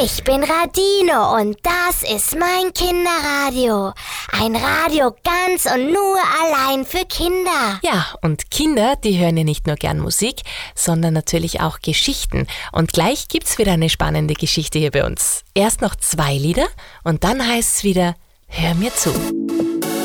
Ich bin Radino und das ist mein Kinderradio. Ein Radio ganz und nur allein für Kinder. Ja, und Kinder, die hören ja nicht nur gern Musik, sondern natürlich auch Geschichten. Und gleich gibt's wieder eine spannende Geschichte hier bei uns. Erst noch 2 Lieder und dann heißt's wieder: Hör mir zu.